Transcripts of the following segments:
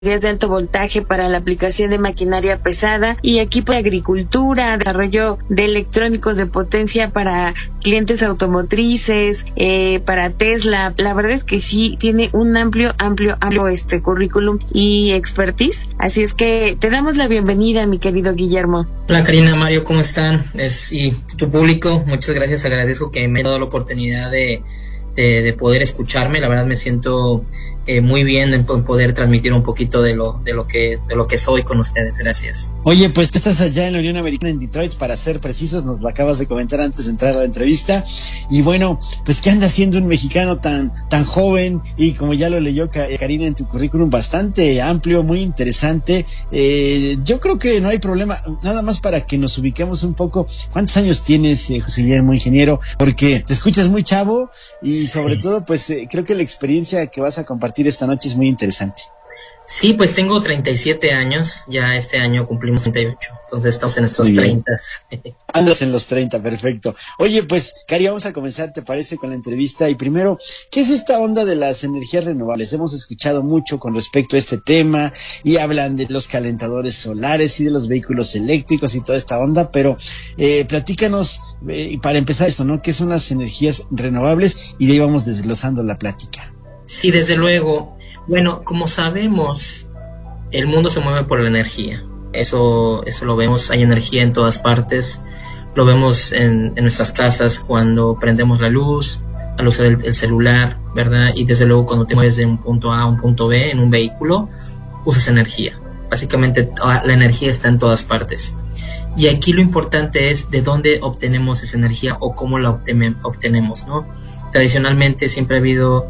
de alto voltaje para la aplicación de maquinaria pesada y equipo de agricultura, desarrollo de electrónicos de potencia para clientes automotrices, para Tesla. La verdad es que sí tiene un amplio currículum y expertise. Así es que te damos la bienvenida, mi querido Guillermo. Hola Karina, Mario, ¿cómo están? Y tu público, muchas gracias, agradezco que me haya dado la oportunidad de poder escucharme. La verdad me siento muy bien en poder transmitir un poquito de lo que soy con ustedes. Gracias. Oye, pues tú estás allá en la Unión Americana, en Detroit, para ser precisos, nos lo acabas de comentar antes de entrar a la entrevista. Y bueno, pues ¿qué anda haciendo un mexicano tan joven? Y como ya lo leyó Karina en tu currículum, bastante amplio, muy interesante. Yo creo que no hay problema, nada más para que nos ubiquemos un poco. ¿Cuántos años tienes, José Guillermo, ingeniero? Porque te escuchas muy chavo y sobre todo, pues creo que la experiencia que vas a compartir esta noche es muy interesante. Sí, pues tengo 37 años, ya este año cumplimos 38, entonces estamos en estos 30. Andas en los 30, perfecto. Oye, pues, Cari, vamos a comenzar, ¿te parece, con la entrevista? Y primero, ¿qué es esta onda de las energías renovables? Hemos escuchado mucho con respecto a este tema y hablan de los calentadores solares y de los vehículos eléctricos y toda esta onda, pero platícanos, para empezar esto, ¿no? ¿Qué son las energías renovables? Y de ahí vamos desglosando la plática. Sí, desde luego. Bueno, como sabemos, el mundo se mueve por la energía. Eso lo vemos, hay energía en todas partes. Lo vemos en nuestras casas cuando prendemos la luz, al usar el celular, ¿verdad? Y desde luego cuando te mueves de un punto A a un punto B en un vehículo, usas energía. Básicamente la energía está en todas partes. Y aquí lo importante es de dónde obtenemos esa energía o cómo la obtenemos, ¿no? Tradicionalmente siempre ha habido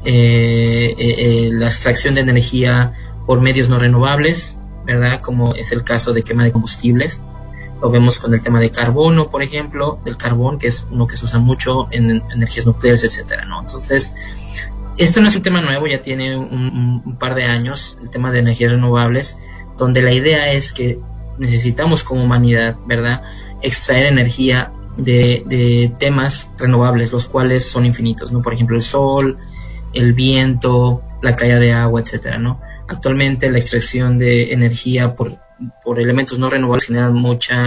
la extracción de energía por medios no renovables, ¿verdad? Como es el caso de quema de combustibles. Lo vemos con el tema de carbono, por ejemplo, del carbón, que es uno que se usa mucho en energías nucleares, etcétera, ¿no? Entonces, esto no es un tema nuevo, ya tiene un par de años, el tema de energías renovables, donde la idea es que necesitamos como humanidad, ¿verdad?, extraer energía de temas renovables, los cuales son infinitos, ¿no? Por ejemplo, el sol, el viento, la caída de agua, etcétera, ¿no? Actualmente la extracción de energía por elementos no renovables generan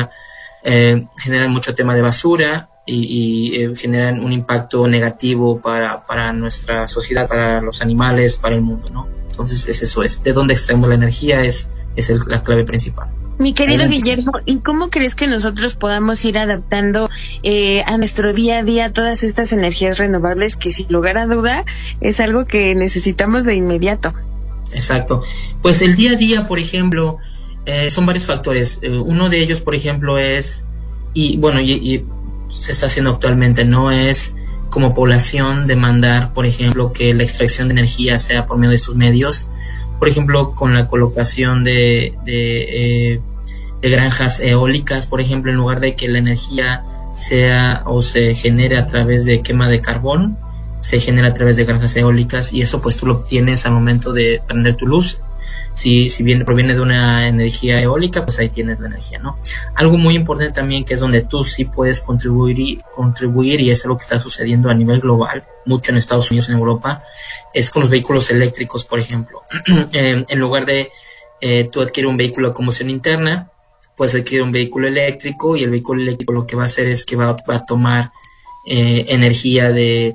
mucho tema de basura y generan un impacto negativo para nuestra sociedad, para los animales, para el mundo, ¿no? Entonces es de dónde extraemos la energía es la clave principal. Mi querido Guillermo, ¿y cómo crees que nosotros podamos ir adaptando a nuestro día a día todas estas energías renovables que sin lugar a duda es algo que necesitamos de inmediato? Exacto. Pues el día a día, por ejemplo, son varios factores. Uno de ellos, por ejemplo, es, y se está haciendo actualmente, no es como población demandar, por ejemplo, que la extracción de energía sea por medio de estos medios. Por ejemplo, con la colocación de granjas eólicas, por ejemplo, en lugar de que la energía sea o se genere a través de quema de carbón, se genera a través de granjas eólicas, y eso pues tú lo obtienes al momento de prender tu luz. Si bien proviene de una energía eólica, pues ahí tienes la energía, ¿no? Algo muy importante también, que es donde tú sí puedes contribuir, y es algo que está sucediendo a nivel global, mucho en Estados Unidos, en Europa, es con los vehículos eléctricos, por ejemplo. En lugar de tú adquirir un vehículo de combustión interna, puedes adquirir un vehículo eléctrico, y el vehículo eléctrico lo que va a hacer es que va a tomar energía de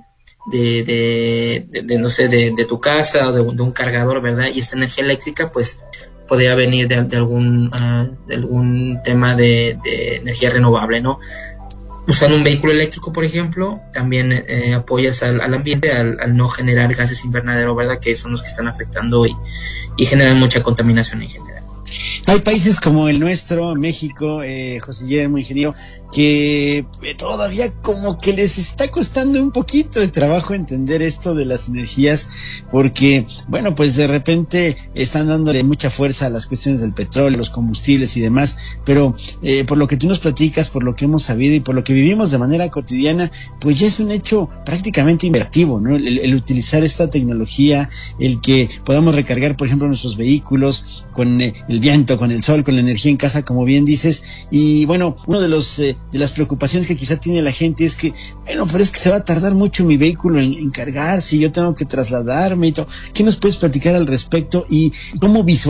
tu casa o de un cargador, ¿verdad? Y esta energía eléctrica pues podría venir de algún tema de energía renovable, ¿no? Usando un vehículo eléctrico, por ejemplo, también apoyas al ambiente al no generar gases invernadero, ¿verdad? Que son los que están afectando y generan mucha contaminación en general. Hay países como el nuestro, México, José Guillermo, ingeniero, que todavía como que les está costando un poquito de trabajo entender esto de las energías, porque, bueno, pues de repente están dándole mucha fuerza a las cuestiones del petróleo, los combustibles y demás, pero por lo que tú nos platicas, por lo que hemos sabido y por lo que vivimos de manera cotidiana, pues ya es un hecho prácticamente imperativo, ¿no? El utilizar esta tecnología, el que podamos recargar, por ejemplo, nuestros vehículos con el viento, junto con el sol, con la energía en casa, como bien dices. Y bueno, uno de las preocupaciones que quizá tiene la gente es que, bueno, pero es que se va a tardar mucho mi vehículo en cargarse, yo tengo que trasladarme y todo. ¿Qué nos puedes platicar al respecto y cómo visualizas